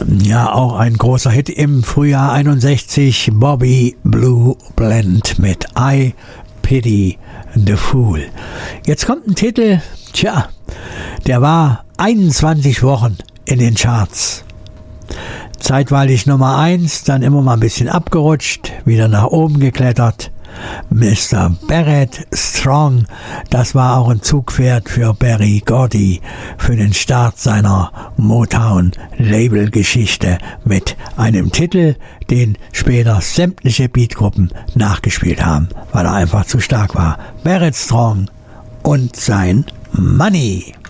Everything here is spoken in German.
Ja, auch ein großer Hit im Frühjahr 61, Bobby Blue Blend mit I Pity the Fool. Jetzt kommt ein Titel, der war 21 Wochen in den Charts. Zeitweilig Nummer 1, dann immer mal ein bisschen abgerutscht, wieder nach oben geklettert. Mr. Barrett Strong, das war auch ein Zugpferd für Berry Gordy für den Start seiner Motown-Label-Geschichte mit einem Titel, den später sämtliche Beatgruppen nachgespielt haben, weil er einfach zu stark war. Barrett Strong und sein Money.